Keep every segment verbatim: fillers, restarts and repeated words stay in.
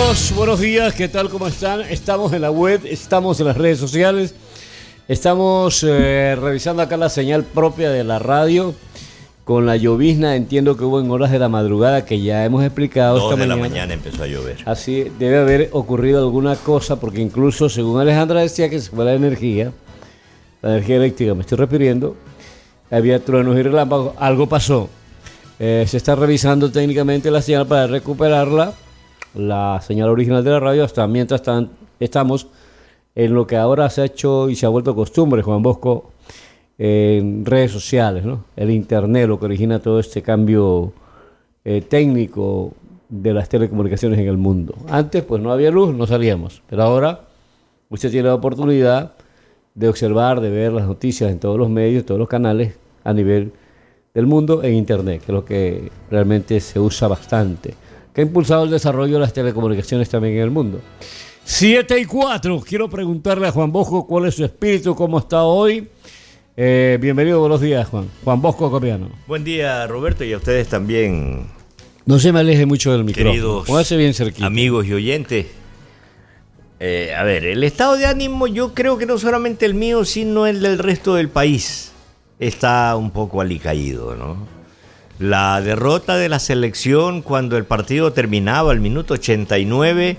amigos, buenos días, ¿qué tal? ¿Cómo están? Estamos en la web, estamos en las redes sociales, estamos eh, revisando acá la señal propia de la radio con la llovizna. Entiendo que hubo en horas de la madrugada que ya hemos explicado. Dos esta de mañana. la mañana empezó a llover. Así debe haber ocurrido alguna cosa, porque incluso según Alejandra decía que se fue la energía, la energía eléctrica me estoy refiriendo, había truenos y relámpagos, algo pasó. Eh, se está revisando técnicamente la señal para recuperarla, la señal original de la radio, hasta mientras tan, estamos en lo que ahora se ha hecho y se ha vuelto costumbre, Juan Bosco, en redes sociales, ¿no? El internet, lo que origina todo este cambio eh, técnico de las telecomunicaciones en el mundo. Antes pues no había luz, no salíamos, pero ahora usted tiene la oportunidad de observar, de ver las noticias en todos los medios, en todos los canales a nivel del mundo en internet, que es lo que realmente se usa bastante, que ha impulsado el desarrollo de las telecomunicaciones también en el mundo. siete y cuatro, quiero preguntarle a Juan Bosco cuál es su espíritu, cómo está hoy. Eh, bienvenido, buenos días, Juan. Juan Bosco Copiano. Buen día, Roberto, y a ustedes también. No se me aleje mucho del micrófono. Queridos Póngase bien cerquita. Amigos y oyentes. Eh, a ver, el estado de ánimo, yo creo que no solamente el mío, sino el del resto del país está un poco alicaído, ¿no? La derrota de la selección cuando el partido terminaba al minuto ochenta y nueve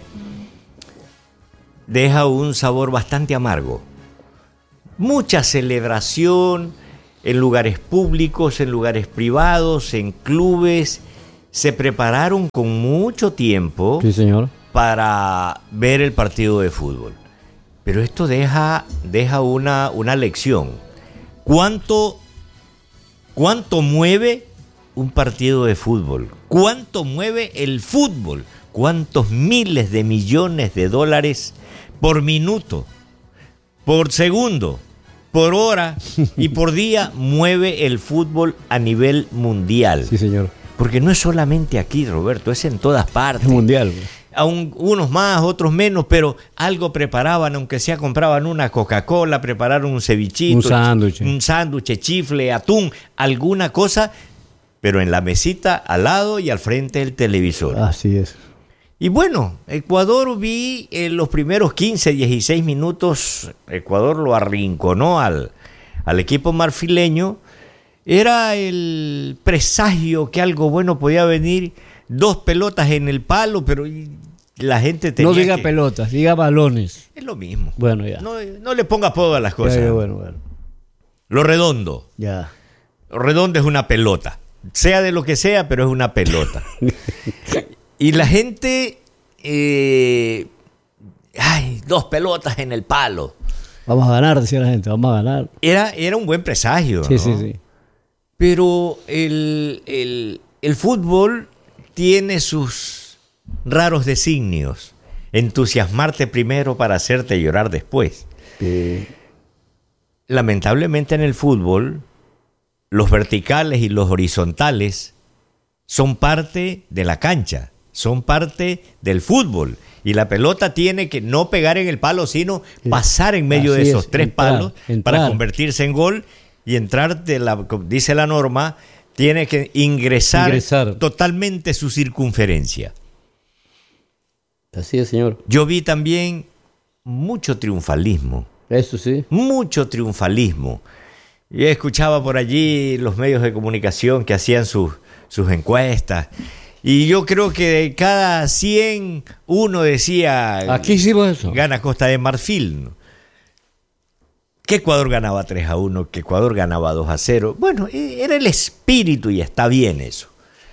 deja un sabor bastante amargo. Mucha celebración en lugares públicos, en lugares privados, en clubes. Se prepararon con mucho tiempo, sí, señor, para ver el partido de fútbol. Pero esto deja, deja una, una lección. ¿Cuánto, ¿Cuánto mueve un partido de fútbol? ¿Cuánto mueve el fútbol? ¿Cuántos miles de millones de dólares por minuto, por segundo, por hora y por día mueve el fútbol a nivel mundial? Sí, señor. Porque no es solamente aquí, Roberto, es en todas partes. Es mundial. Aún unos más, otros menos, pero algo preparaban, aunque sea compraban una Coca-Cola, prepararon un cevichito, un sándwich, un sándwich, chifle, atún, alguna cosa, pero en la mesita al lado y al frente del televisor. Así es. Y bueno, Ecuador vi en los primeros quince, dieciséis minutos, Ecuador lo arrinconó al, al equipo marfileño. Era el presagio que algo bueno podía venir. Dos pelotas en el palo, pero la gente tenía. No diga que... pelotas, diga balones. Es lo mismo. Bueno, ya. No, no le ponga apodo a las cosas. Ya, ya, bueno, bueno. Lo redondo. Ya. Lo redondo es una pelota. Sea de lo que sea, pero es una pelota. Y la gente. Eh, ay, dos pelotas en el palo. Vamos a ganar, decía la gente, vamos a ganar. Era, era un buen presagio. Sí, ¿no? sí, sí. Pero el, el, el fútbol tiene sus raros designios. Entusiasmarte primero para hacerte llorar después. Sí. Lamentablemente en el fútbol, los verticales y los horizontales son parte de la cancha, son parte del fútbol. Y la pelota tiene que no pegar en el palo, sino pasar en medio Así de esos es, tres entrar, palos entrar. para convertirse en gol y entrar, de la, dice la norma, tiene que ingresar, ingresar totalmente su circunferencia. Así es, señor. Yo vi también mucho triunfalismo. Eso sí. Mucho triunfalismo. Yo escuchaba por allí los medios de comunicación que hacían sus, sus encuestas. Y yo creo que de cada cien, uno decía... Aquí hicimos eso. Gana Costa de Marfil. Que Ecuador ganaba tres a uno, que Ecuador ganaba dos a cero. Bueno, era el espíritu y está bien eso.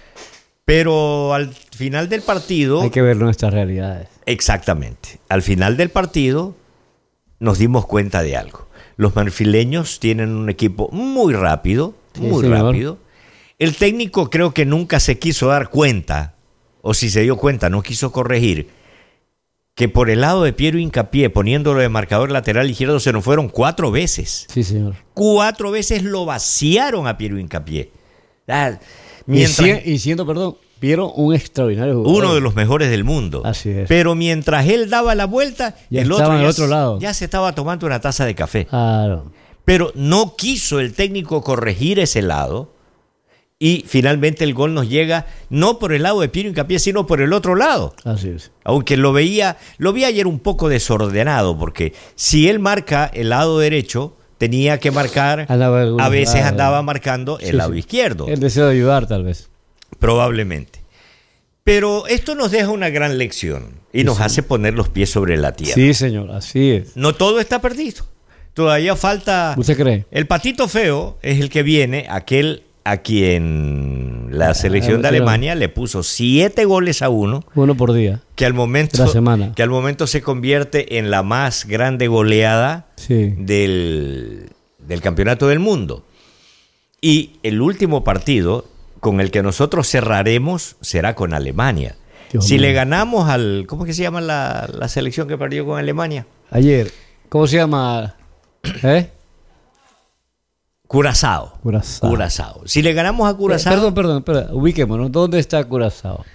Pero al final del partido... Hay que ver nuestras realidades. Exactamente. Al final del partido nos dimos cuenta de algo. Los marfileños tienen un equipo muy rápido, Sí, muy señor. rápido. El técnico creo que nunca se quiso dar cuenta, o si se dio cuenta, no quiso corregir, que por el lado de Piero Hincapié, poniéndolo de marcador lateral izquierdo, se nos fueron cuatro veces. Sí, señor. Cuatro veces lo vaciaron a Piero Hincapié. Ah, Mientras... mientras... Y, si, y siendo, perdón, Piero un extraordinario jugador. Uno de los mejores del mundo. Así es. Pero mientras él daba la vuelta, ya el estaba otro, en el ya, otro lado. ya se estaba tomando una taza de café. Claro. Pero no quiso el técnico corregir ese lado y finalmente el gol nos llega no por el lado de Piero Hincapié, sino por el otro lado. Así es. Aunque lo veía, lo vi ayer un poco desordenado, porque si él marca el lado derecho, tenía que marcar, Andaba- a veces ah, andaba marcando el sí, lado sí. izquierdo, El deseo de ayudar, tal vez. probablemente. Pero esto nos deja una gran lección y nos hace poner los pies sobre la tierra. Sí, señor, así es. No todo está perdido. Todavía falta... ¿Usted cree? El patito feo es el que viene, aquel a quien la selección de ah, Alemania le puso siete goles a uno, Uno por día. que al momento, La semana. que al momento se convierte en la más grande goleada Sí. del, del campeonato del mundo. Y el último partido con el que nosotros cerraremos será con Alemania. Dios si mío. le ganamos al... ¿Cómo es que se llama la, la selección que perdió con Alemania? Ayer, ¿cómo se llama? ¿Eh? Curazao. Curazao. Curazao. Si le ganamos a Curazao... Eh, Perdón, perdón, perdón, ubiquémonos. ¿Dónde está Curazao?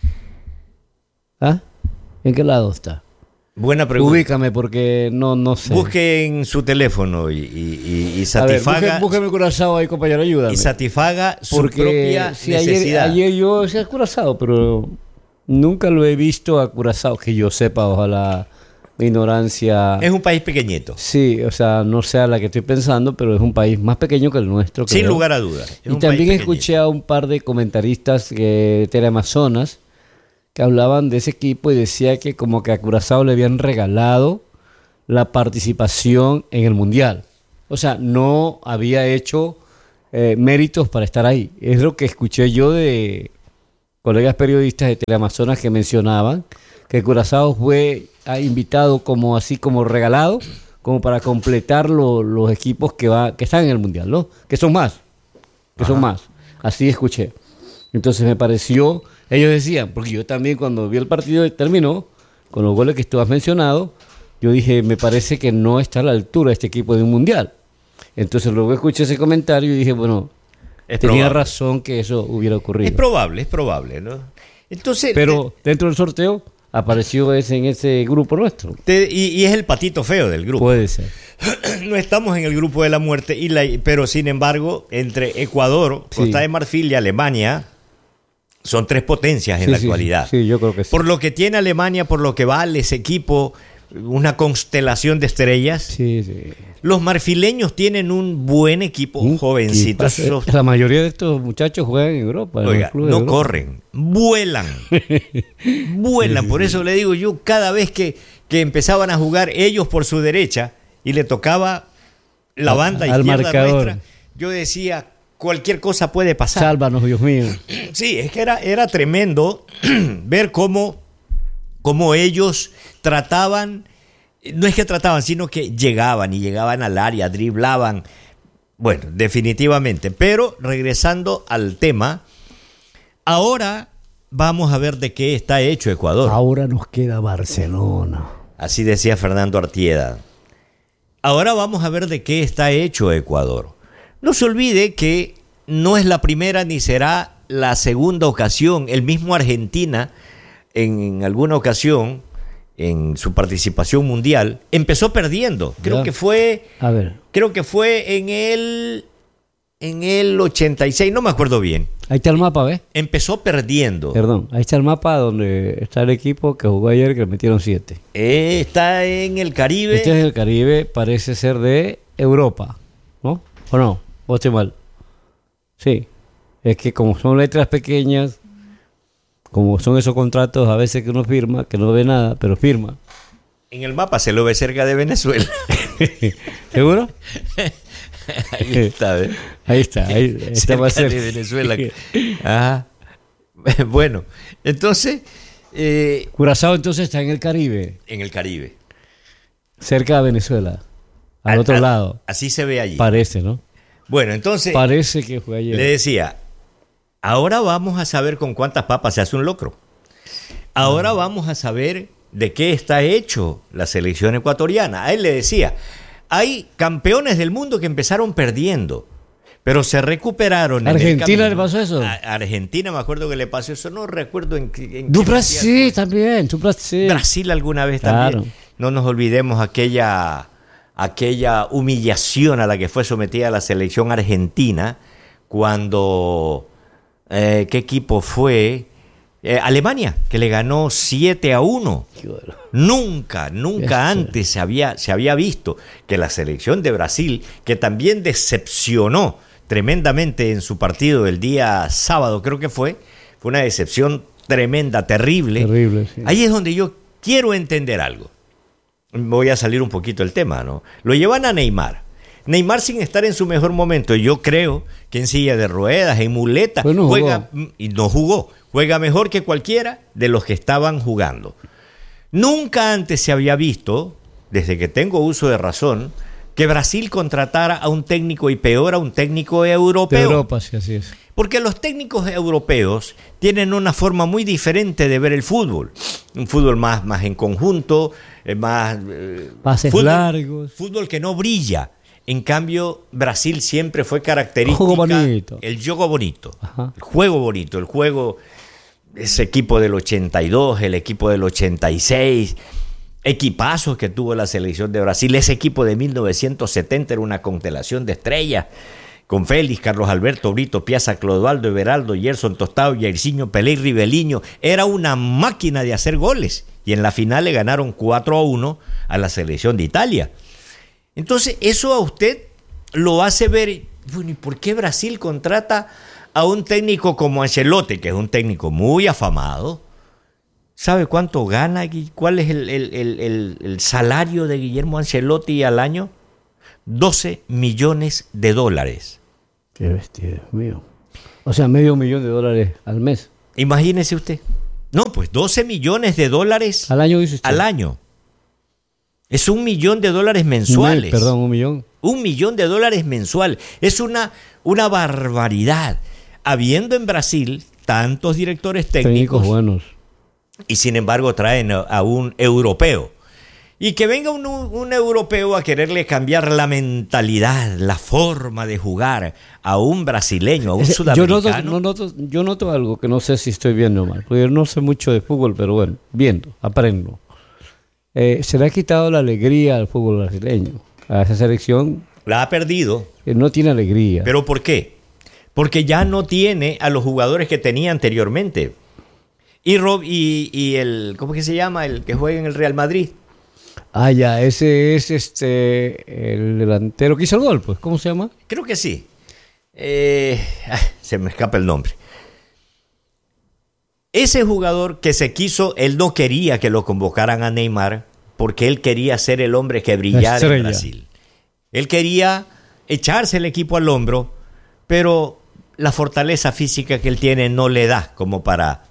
¿Ah? ¿En qué lado está? Buena pregunta. Ubícame porque no, no sé. Busque en su teléfono y, y- y- y A ver, satisfaga, busque- búsqueme Curazao ahí, compañero, ayúdame. y satisfaga su Porque propia sí, ayer, necesidad. ayer yo decía Curazao, pero nunca lo he visto a Curazao, que yo sepa, ojalá mi ignorancia... Es un país pequeñito, Sí, o sea, no sea la que estoy pensando, pero es un país más pequeño que el nuestro. sin creo. lugar a dudas. Es Y un también país escuché a un par de comentaristas de Teleamazonas que hablaban de ese equipo y decía que como que a Curazao le habían regalado la participación en el Mundial. O sea, no había hecho eh, méritos para estar ahí. Es lo que escuché yo de colegas periodistas de Teleamazonas que mencionaban que Curazao fue ah, invitado como así como regalado, como para completar lo- los equipos que va que están en el Mundial, ¿no? Que son más, que son Ajá. más. Así escuché. Entonces me pareció, ellos decían, porque yo también cuando vi el partido y terminó, con los goles que tú has mencionado, yo dije, me parece que no está a la altura este equipo de un Mundial. Entonces luego escuché ese comentario y dije, bueno, Es tenía probable. razón que eso hubiera ocurrido. Es probable, es probable, ¿no? Entonces, Pero dentro del sorteo apareció ese en ese grupo nuestro. te- y, y es el patito feo del grupo. Puede ser. No estamos en el grupo de la muerte, y la, pero sin embargo, entre Ecuador, Sí. Costa de Marfil y Alemania, son tres potencias en Sí, la sí, actualidad. Sí, yo creo que sí. Por lo que tiene Alemania, por lo que vale ese equipo, una constelación de estrellas. Sí, sí. Los marfileños tienen un buen equipo, Un jovencitos. equipazo. Esos- La mayoría de estos muchachos juegan en Europa. en los Oiga, clubes de no Europa. corren, vuelan. Vuelan. Por eso le digo yo, cada vez que, que empezaban a jugar ellos por su derecha y le tocaba la Al- banda al izquierda marcador. nuestra, yo decía, cualquier cosa puede pasar. Sálvanos, Dios mío. Sí, es que era, era tremendo ver cómo, cómo ellos trataban, no es que trataban, sino que llegaban y llegaban al área, driblaban. Bueno, definitivamente. Pero regresando al tema, ahora vamos a ver de qué está hecho Ecuador. Ahora nos queda Barcelona. Así decía Fernando Artieda. Ahora vamos a ver de qué está hecho Ecuador. No se olvide que no es la primera ni será la segunda ocasión. El mismo Argentina, en alguna ocasión, en su participación mundial, empezó perdiendo. Creo Ya. que fue, A ver, creo que fue en el, en el ochenta y seis, no me acuerdo bien. ahí está el mapa, ¿ves? Empezó perdiendo. Perdón, ahí está el mapa donde está el equipo que jugó ayer que le metieron siete. Eh, está en el Caribe. Este es el Caribe, parece ser de Europa, ¿no? ¿O no? ¿O estoy mal? Sí. Es que como son letras pequeñas, como son esos contratos a veces que uno firma, que no ve nada, pero firma. En el mapa se lo ve cerca de Venezuela. ¿Seguro? Ahí está, ¿ves? Ahí está, ahí está Cerca más cerca. de Venezuela. Ajá. Bueno, entonces, eh, Curazao entonces está en el Caribe, en el Caribe. cerca de Venezuela, al A- otro a- lado. Así se ve allí. Parece, ¿no? Bueno, entonces, Parece que fue ayer. le decía, ahora vamos a saber con cuántas papas se hace un locro. Ahora vamos a saber de qué está hecho la selección ecuatoriana. A él le decía, hay campeones del mundo que empezaron perdiendo, pero se recuperaron. en el ¿Argentina le camino. pasó eso? A Argentina me acuerdo que le pasó eso, no recuerdo en, qué- en Du qué Brasil mundial fue. también, du Brasil. Brasil alguna vez Claro. también. No nos olvidemos aquella, aquella humillación a la que fue sometida la selección argentina cuando eh, ¿qué equipo fue? Eh, Alemania, que le ganó siete a uno. Bueno. Nunca, nunca Este. antes se había, se había visto que la selección de Brasil, que también decepcionó tremendamente en su partido el día sábado, creo que fue, fue una decepción tremenda, terrible. Terrible, sí. Ahí es donde yo quiero entender algo. Voy a salir un poquito del tema, ¿no? Lo llevan a Neymar. Neymar sin estar en su mejor momento, yo creo que en silla de ruedas, en muleta, Pues no juega jugó. y no jugó, juega mejor que cualquiera de los que estaban jugando. Nunca antes se había visto, desde que tengo uso de razón, que Brasil contratara a un técnico y peor a un técnico De europeo. Europa, sí, así es. Porque los técnicos europeos tienen una forma muy diferente de ver el fútbol. Un fútbol más, más en conjunto, eh, más... eh, Pases fútbol, largos. Fútbol que no brilla. En cambio, Brasil siempre fue característica... Juego bonito. El juego bonito. Ajá. El juego bonito. El juego... Ese equipo del ochenta y dos, el equipo del ochenta y seis... Equipazos que tuvo la selección de Brasil. Ese equipo de mil novecientos setenta era una constelación de estrellas. Con Félix, Carlos Alberto, Brito, Piazza, Clodoaldo, Everaldo, Gerson, Tostado, Jairzinho, Pelé y Riveliño. Era una máquina de hacer goles. Y en la final le ganaron cuatro a uno a la selección de Italia. Entonces, eso a usted lo hace ver, bueno, ¿y por qué Brasil contrata a un técnico como Ancelotti, que es un técnico muy afamado? ¿Sabe cuánto gana? ¿Cuál es el, el, el, el, el salario de Guillermo Ancelotti al año? doce millones de dólares. Qué bestia, Dios mío. O sea, medio millón de dólares al mes. Imagínese usted. No, pues doce millones de dólares Al año, dice usted. al año. Es un millón de dólares mensuales. Un- Perdón, un millón. Un millón de dólares mensual. Es una, una barbaridad. Habiendo en Brasil tantos directores técnicos, Técnicos buenos. y sin embargo traen a, a un europeo. Y que venga un, un europeo a quererle cambiar la mentalidad, la forma de jugar a un brasileño, a un Ese- yo, noto, sudamericano. no noto, yo noto algo que no sé si estoy viendo mal, porque yo no sé mucho de fútbol, pero bueno, viendo, aprendo. Eh, se le ha quitado la alegría al fútbol brasileño. A esa selección La ha perdido. que no tiene alegría. ¿Pero por qué? Porque ya no tiene a los jugadores que tenía anteriormente. Y, Rob, y, y el, ¿cómo que se llama? El que juega en el Real Madrid. Ah, ya, ese es este el delantero que hizo el gol, pues, ¿cómo se llama? Creo que sí. Eh, ah, se me escapa el nombre. Ese jugador que se quiso, él no quería que lo convocaran a Neymar porque él quería ser el hombre que brillara en estrella. Brasil. Él quería echarse el equipo al hombro, pero la fortaleza física que él tiene no le da como para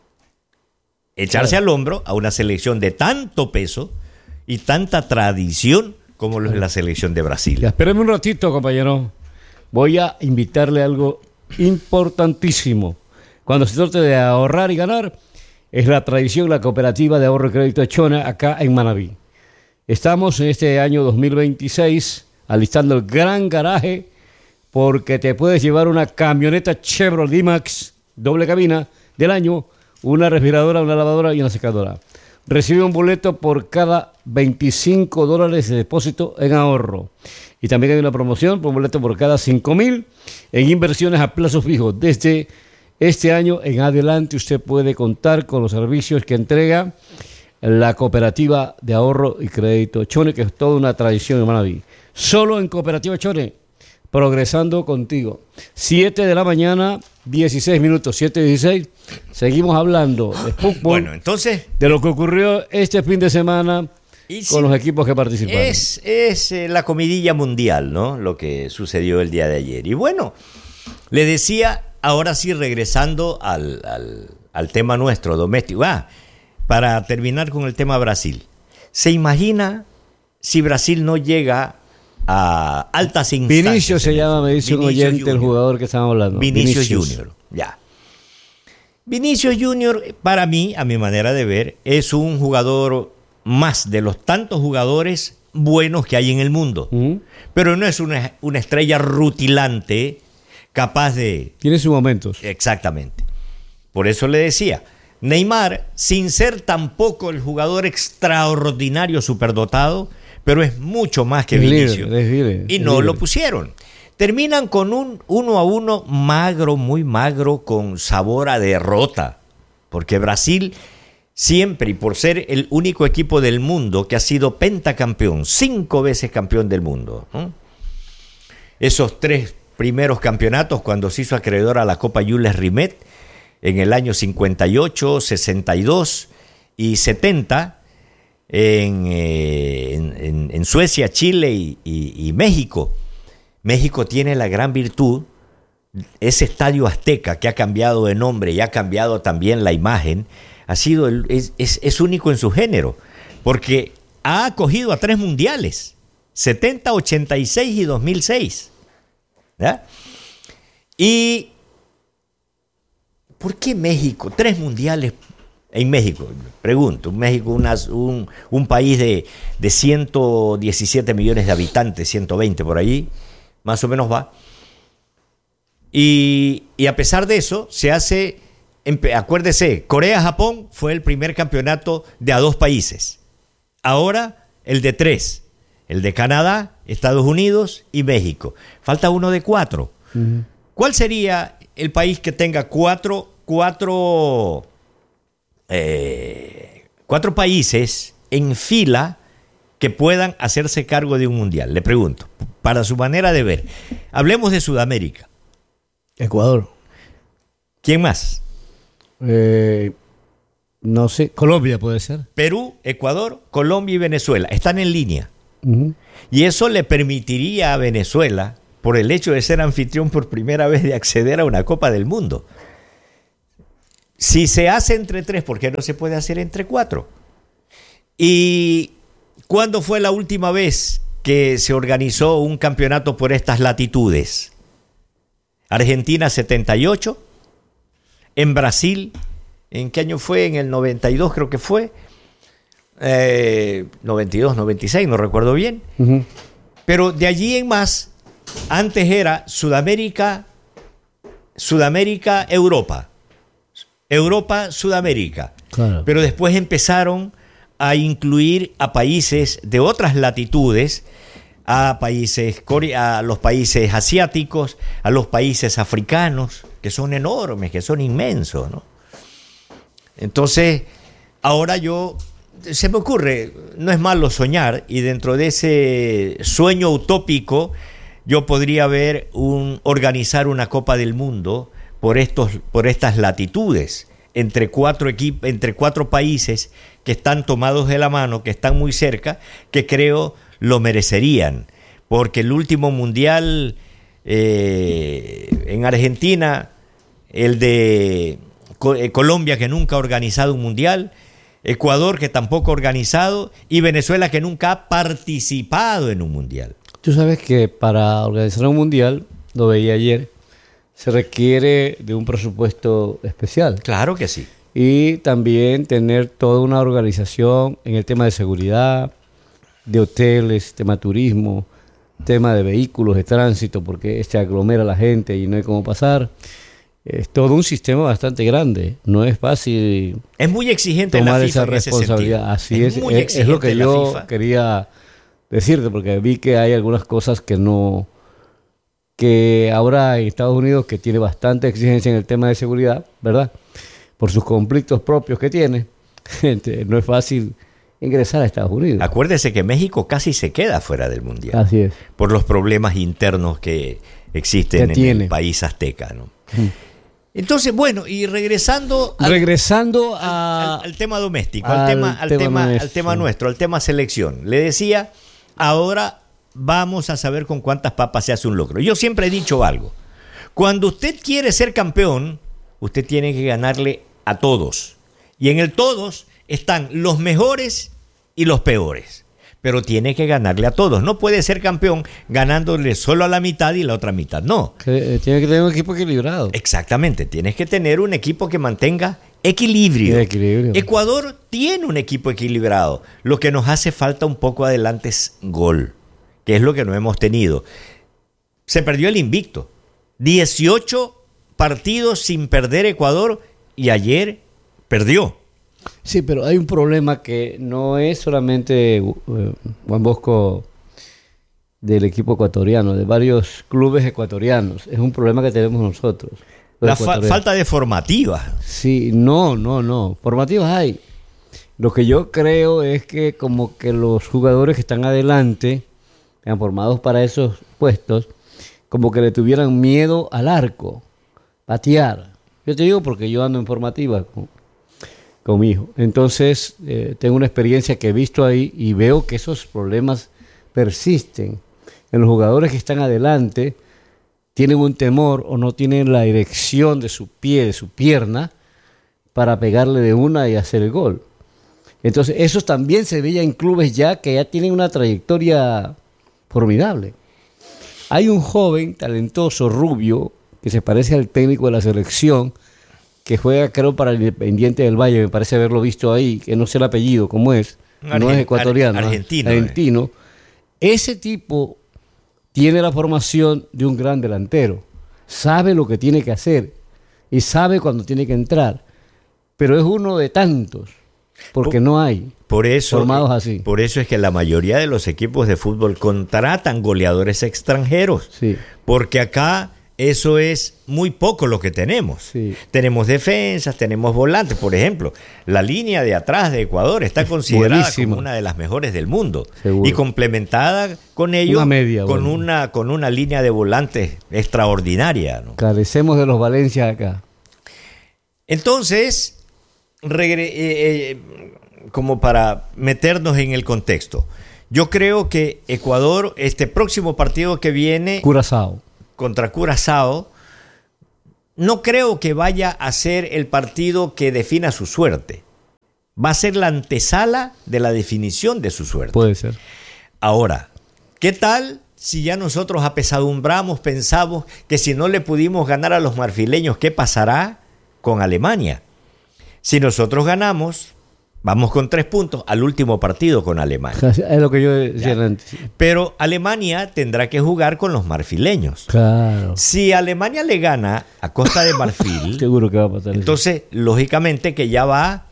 echarse Claro. al hombro a una selección de tanto peso y tanta tradición como lo es la selección de Brasil. Ya, espéreme un ratito, compañero. Voy a invitarle algo importantísimo. Cuando se trate de ahorrar y ganar, es la tradición, la cooperativa de ahorro y crédito Chona, acá en Manabí. Estamos en este año dos mil veintiséis alistando el gran garaje porque te puedes llevar una camioneta Chevrolet D-Max doble cabina del año, una respiradora, una lavadora y una secadora. Recibe un boleto por cada veinticinco dólares de depósito en ahorro. Y también hay una promoción por boleto por cada cinco mil en inversiones a plazo fijo. Desde este año en adelante usted puede contar con los servicios que entrega la cooperativa de ahorro y crédito Chone, que es toda una tradición en Manabí. Solo en Cooperativa Chone, progresando contigo. siete de la mañana, dieciséis minutos, siete dieciséis. Seguimos hablando de fútbol, Bueno, entonces de lo que ocurrió este fin de semana Y con sí, los equipos que participaron. Es, es eh, la comidilla mundial, ¿no? Lo que sucedió el día de ayer. Y bueno, le decía, ahora sí, regresando al, al, al tema nuestro, doméstico. Ah, para terminar con el tema Brasil. ¿Se imagina si Brasil no llega a altas instancias? Vinicius se en el llama, fútbol? me dice un Vinicius oyente, el Junior. jugador que estamos hablando. Vinicius, Junior, ya. Vinicius Junior, para mí, a mi manera de ver, es un jugador más de los tantos jugadores buenos que hay en el mundo. Ujú. Pero no es una, una estrella rutilante capaz de... Tiene sus momentos. Exactamente. Por eso le decía, Neymar, sin ser tampoco el jugador extraordinario superdotado, pero es mucho más que Es líder, Vinicius. es líder, y es no líder. lo pusieron. terminan con un uno a uno magro, muy magro, con sabor a derrota, porque Brasil siempre, y por ser el único equipo del mundo que ha sido pentacampeón, cinco veces campeón del mundo, ¿no? Esos tres primeros campeonatos cuando se hizo acreedor a la Copa Jules Rimet en el año cincuenta y ocho, sesenta y dos y setenta en, eh, en, en, en Suecia, Chile y, y, y México. México tiene la gran virtud, ese estadio Azteca que ha cambiado de nombre y ha cambiado también la imagen, ha sido el, es, es, es único en su género, porque ha acogido a tres mundiales, setenta, ochenta y seis y dos mil seis. ¿Ya? Y ¿por qué México? Tres mundiales en México, pregunto. México, una, un, un país de, de ciento diecisiete millones de habitantes, ciento veinte por allí, más o menos va. Y, y a pesar de eso, se hace, acuérdese, Corea-Japón fue el primer campeonato de a dos países. Ahora el de tres. El de Canadá, Estados Unidos y México. Falta uno de cuatro. Uh-huh. ¿Cuál sería el país que tenga cuatro, cuatro, eh, cuatro países en fila que puedan hacerse cargo de un mundial? Le pregunto, para su manera de ver. Hablemos de Sudamérica. Ecuador. ¿Quién más? Eh, no sé, Colombia puede ser. Perú, Ecuador, Colombia y Venezuela. Están en línea. Uh-huh. Y eso le permitiría a Venezuela, por el hecho de ser anfitrión por primera vez, de acceder a una Copa del Mundo. Si se hace entre tres, ¿por qué no se puede hacer entre cuatro? ¿Y cuándo fue la última vez que se organizó un campeonato por estas latitudes? Argentina setenta y ocho, en Brasil, ¿en qué año fue? En el noventa y dos creo que fue. Eh, noventa y dos, noventa y seis, no recuerdo bien. Uh-huh. Pero de allí en más, antes era Sudamérica, Sudamérica, Europa. Europa, Sudamérica. Claro. Pero después empezaron a incluir a países de otras latitudes, a países, a los países asiáticos, a los países africanos, que son enormes, que son inmensos, ¿no? Entonces, ahora yo... Se me ocurre, no es malo soñar, y dentro de ese sueño utópico yo podría ver un, organizar una Copa del Mundo por, estos, por estas latitudes, entre cuatro, equip, entre cuatro países que están tomados de la mano, que están muy cerca, que creo lo merecerían, porque el último mundial eh, en Argentina, el de Colombia, que nunca ha organizado un mundial, Ecuador, que tampoco ha organizado, y Venezuela, que nunca ha participado en un mundial. Tú sabes que para organizar un mundial, lo veía ayer, se requiere de un presupuesto especial. Claro que sí. Y también tener toda una organización en el tema de seguridad, de hoteles, tema turismo, tema de vehículos, de tránsito, porque se aglomera la gente y no hay cómo pasar. Es todo un sistema bastante grande, no es fácil. Es muy exigente tomar la FIFA esa responsabilidad. Así es, es, muy es, es lo que yo FIFA. quería decirte, porque vi que hay algunas cosas que no, que ahora en Estados Unidos, que tiene bastante exigencia en el tema de seguridad, ¿verdad? Por sus conflictos propios que tiene, no es fácil ingresar a Estados Unidos. Acuérdese que México casi se queda fuera del mundial. Así es. Por los problemas internos que existen que en tiene. el país azteca, ¿no? Hmm. Entonces, bueno, y regresando al, regresando a, al, al, al tema doméstico, al, al, tema, al, tema, al tema nuestro, al tema selección. Le decía, ahora vamos a saber con cuántas papas se hace un locro. Yo siempre he dicho algo. Cuando usted quiere ser campeón, usted tiene que ganarle a todos. Y en el todos están los mejores y los peores. Pero tiene que ganarle a todos. No puede ser campeón ganándole solo a la mitad y la otra mitad. No. Que, eh, tiene que tener un equipo equilibrado. Exactamente. Tienes que tener un equipo que mantenga equilibrio. equilibrio. Ecuador tiene un equipo equilibrado. Lo que nos hace falta un poco adelante es gol, que es lo que no hemos tenido. Se perdió el invicto. dieciocho partidos sin perder Ecuador y ayer perdió. Sí, pero hay un problema que no es solamente, eh, Juan Bosco, del equipo ecuatoriano, de varios clubes ecuatorianos. Es un problema que tenemos nosotros. La fa- falta de formativas. Sí, no, no, no. Formativas hay. Lo que yo creo es que como que los jugadores que están adelante, han formados para esos puestos, como que le tuvieran miedo al arco, patear. Yo te digo porque yo ando en formativa con, con mi hijo. Entonces, eh, tengo una experiencia que he visto ahí y veo que esos problemas persisten. En los jugadores que están adelante, tienen un temor o no tienen la dirección de su pie, de su pierna, para pegarle de una y hacer el gol. Entonces, eso también se veía en clubes ya que ya tienen una trayectoria formidable. Hay un joven talentoso, rubio, que se parece al técnico de la selección, que juega creo para el Independiente del Valle, me parece haberlo visto ahí, que no sé el apellido, ¿cómo es? Argen- no es ecuatoriano. ar- argentino. Argentino. Eh. Ese tipo tiene la formación de un gran delantero, sabe lo que tiene que hacer y sabe cuando tiene que entrar, pero es uno de tantos, porque no hay por eso, formados así. Por eso es que la mayoría de los equipos de fútbol contratan goleadores extranjeros, Sí. porque acá eso es muy poco lo que tenemos. Sí. Tenemos defensas, tenemos volantes, por ejemplo, la línea de atrás de Ecuador está considerada Buenísima. como una de las mejores del mundo. Seguro. Y complementada con ello Una media, con, bueno. una, con una línea de volantes extraordinaria, ¿no? Carecemos de los Valencia acá. Entonces, regre- eh, eh, como para meternos en el contexto, yo creo que Ecuador, este próximo partido que viene Curazao. contra Curazao, no creo que vaya a ser el partido que defina su suerte. Va a ser la antesala de la definición de su suerte. Puede ser. Ahora, ¿qué tal si ya nosotros apesadumbramos, pensamos que si no le pudimos ganar a los marfileños, ¿qué pasará con Alemania? Si nosotros ganamos, vamos con tres puntos al último partido con Alemania. Es lo que yo decía Ya. antes. Pero Alemania tendrá que jugar con los marfileños. Claro. Si Alemania le gana a Costa de Marfil, Seguro que va a pasar eso. entonces lógicamente que ya va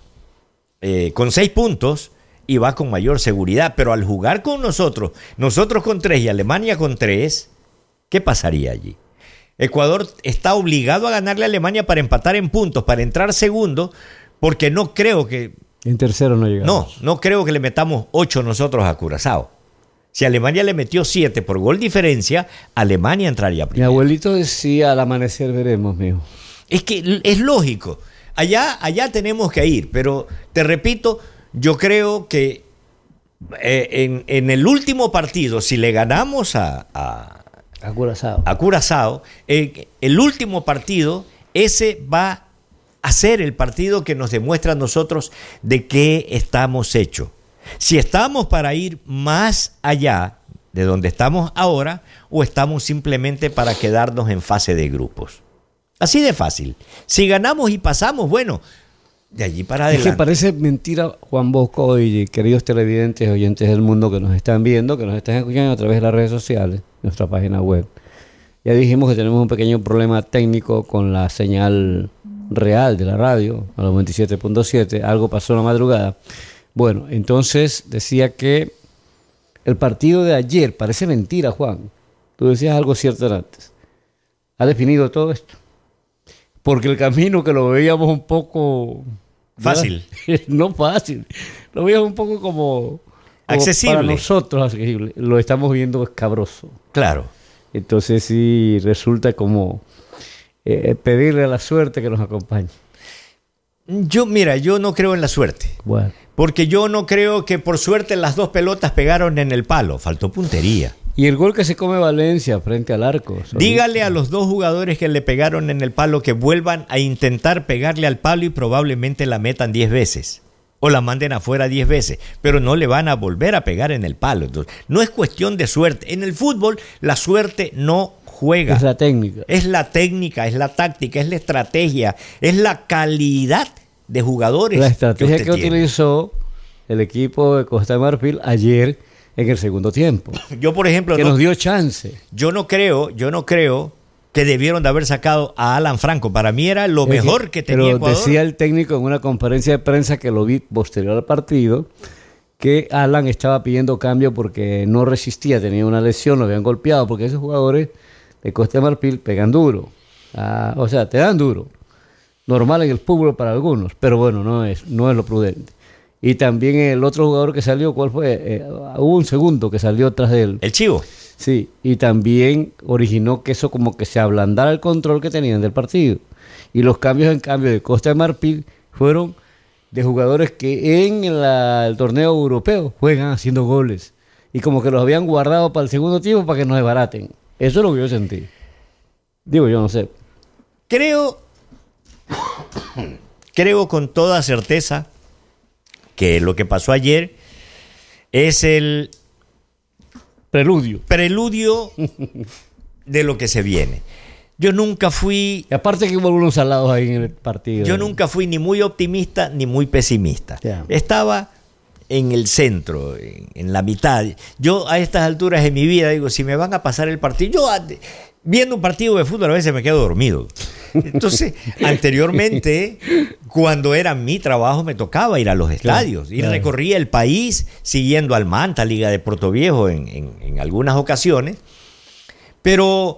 eh, con seis puntos y va con mayor seguridad. Pero al jugar con nosotros, nosotros con tres y Alemania con tres, ¿qué pasaría allí? Ecuador está obligado a ganarle a Alemania para empatar en puntos, para entrar segundo, porque no creo que En tercero no llegamos. no, no creo que le metamos ocho nosotros a Curazao. Si Alemania le metió siete por gol diferencia, Alemania entraría Mi primero. abuelito decía, al amanecer veremos, mijo. Es que es lógico. Allá, allá tenemos que ir, pero te repito, yo creo que eh, en, en el último partido, si le ganamos a, a, A Curazao. a Curazao, eh, el último partido, ese va a ser el partido que nos demuestra a nosotros de qué estamos hechos. Si estamos para ir más allá de donde estamos ahora o estamos simplemente para quedarnos en fase de grupos. Así de fácil. Si ganamos y pasamos, bueno, de allí para Es adelante. que parece mentira, Juan Bosco y queridos televidentes, oyentes del mundo que nos están viendo, que nos están escuchando a través de las redes sociales, nuestra página web. Ya dijimos que tenemos un pequeño problema técnico con la señal real de la radio, a los veintisiete punto siete, algo pasó en la madrugada. Bueno, entonces decía que el partido de ayer, parece mentira, Juan, tú decías algo cierto antes, ha definido todo esto. Porque el camino que lo veíamos un poco... Fácil. No fácil, lo veíamos un poco como... como Accesible. Para nosotros accesible, lo estamos viendo escabroso. Claro. Entonces sí resulta como eh, pedirle a la suerte que nos acompañe. Yo, mira, yo no creo en la suerte. Bueno. Porque yo no creo que por suerte las dos pelotas pegaron en el palo. Faltó puntería. Y el gol que se come Valencia frente al arco. solito. Dígale a los dos jugadores que le pegaron en el palo que vuelvan a intentar pegarle al palo y probablemente la metan diez veces. O la manden afuera diez veces. Pero no le van a volver a pegar en el palo. Entonces, no es cuestión de suerte. En el fútbol la suerte no juega. Es la técnica. Es la técnica, es la táctica, es la estrategia, es la calidad de jugadores. La estrategia que, que, usted tiene. utilizó el equipo de Costa de Marfil ayer en el segundo tiempo. Yo, por ejemplo, Que no, nos dio chance. yo no creo, yo no creo que debieron de haber sacado a Alan Franco. Para mí era lo Es mejor que tenía Pero Ecuador. decía el técnico en una conferencia de prensa que lo vi posterior al partido, que Alan estaba pidiendo cambio porque no resistía, tenía una lesión, lo habían golpeado, porque esos jugadores de Costa de Marfil pegan duro. Ah, o sea, te dan duro. Normal en el fútbol para algunos, pero bueno, no es, no es lo prudente. Y también el otro jugador que salió, ¿cuál fue? Eh, hubo un segundo que salió tras de él. El Chivo. Sí, y también originó que eso como que se ablandara el control que tenían del partido. Y los cambios en cambio de Costa de Marfil fueron de jugadores que en la, el torneo europeo juegan haciendo goles. Y como que los habían guardado para el segundo tiempo para que no desbaraten. Eso es lo que yo sentí. Digo, yo no sé. Creo, creo con toda certeza que lo que pasó ayer es el preludio. Preludio de lo que se viene. Yo nunca fui... Y aparte que hubo algunos salados ahí en el partido. Yo nunca fui ni muy optimista ni muy pesimista. Yeah. Estaba en el centro, en, en la mitad. Yo a estas alturas de mi vida digo, si me van a pasar el partido... Yo viendo un partido de fútbol a veces me quedo dormido. Entonces, anteriormente, cuando era mi trabajo, me tocaba ir a los estadios. Claro, y claro. recorría el país siguiendo al Manta, Liga de Portoviejo, en, en, en algunas ocasiones. Pero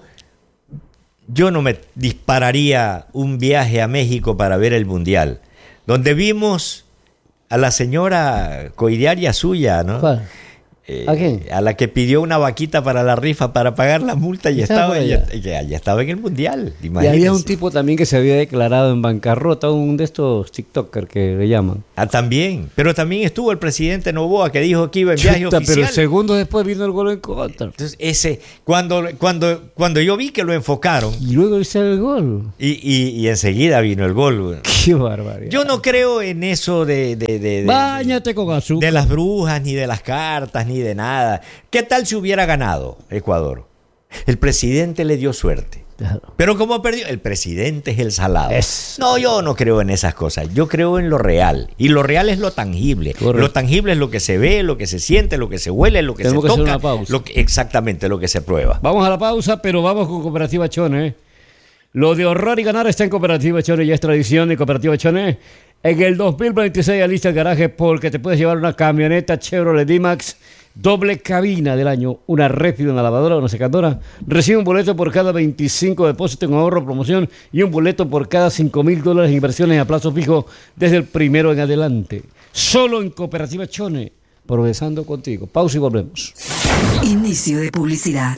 yo no me dispararía un viaje a México para ver el Mundial, donde vimos a la señora coidiaria suya, ¿no? ¿Cuál? Eh, ¿A quién? A la que pidió una vaquita para la rifa para pagar la multa y estaba, ya, ya, ya estaba en el Mundial. Imagínense. Y había un tipo también que se había declarado en bancarrota, un de estos TikTokers que le llaman. Ah, también. Pero también estuvo el presidente Noboa que dijo que iba en viaje Chuta, oficial. Pero segundos después vino el gol en contra. Entonces, ese, cuando, cuando, cuando yo vi que lo enfocaron. Y luego hice el gol. Y, y, y enseguida vino el gol. Qué barbaridad. Yo no creo en eso de. de, de, de Báñate con azúcar. De las brujas, ni de las cartas, ni de nada. ¿Qué tal si hubiera ganado Ecuador? El presidente le dio suerte. Claro. Pero como perdió, el presidente es el salado. Es. No, yo no creo en esas cosas. Yo creo en lo real. Y lo real es lo tangible. Correcto. Lo tangible es lo que se ve, lo que se siente, lo que se huele, lo que Tenemos se que toca. Hacer una pausa. Lo que, exactamente, lo que se prueba. Vamos a la pausa, pero vamos con Cooperativa Chone. ¿eh? Lo de ahorrar y ganar está en Cooperativa Chone. Ya es tradición de Cooperativa Chone. En el dos mil veintiséis alista el garaje porque te puedes llevar una camioneta Chevrolet D-Max doble cabina del año, una réfida, una lavadora, una secadora. Recibe un boleto por cada veinticinco depósitos en ahorro, promoción y un boleto por cada cinco mil dólares en inversiones a plazo fijo desde el primero en adelante. Solo en Cooperativa Chone, progresando contigo. Pausa y volvemos. Inicio de publicidad.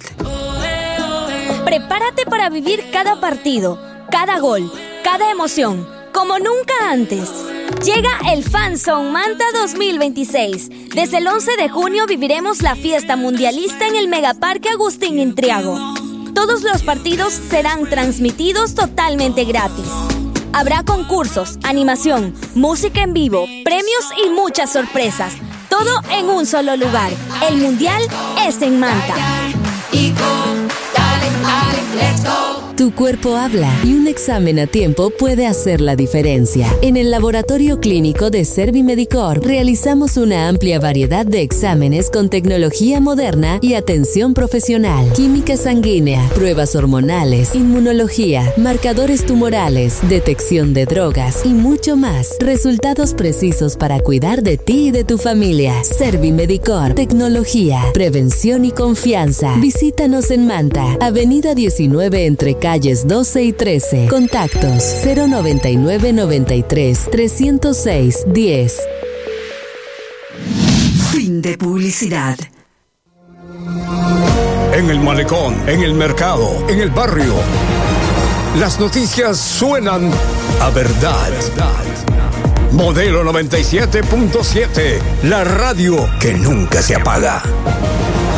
Prepárate para vivir cada partido, cada gol, cada emoción, como nunca antes. Llega el FanZone Manta dos mil veintiséis. Desde el once de junio viviremos la fiesta mundialista en el Megaparque Agustín Intriago. Todos los partidos serán transmitidos totalmente gratis. Habrá concursos, animación, música en vivo, premios y muchas sorpresas. Todo en un solo lugar. El mundial es en Manta. Tu cuerpo habla y un examen a tiempo puede hacer la diferencia. En el laboratorio clínico de Servimedicor realizamos una amplia variedad de exámenes con tecnología moderna y atención profesional. Química sanguínea, pruebas hormonales, inmunología, marcadores tumorales, detección de drogas y mucho más. Resultados precisos para cuidar de ti y de tu familia. Servimedicor, tecnología, prevención y confianza. Visítanos en Manta, Avenida diecinueve entre calles doce y trece. Contactos cero noventa y nueve noventa y tres trescientos seis diez. Fin de publicidad. En el malecón, en el mercado, en el barrio, las noticias suenan a verdad. Modelo noventa y siete punto siete, la radio que nunca se apaga.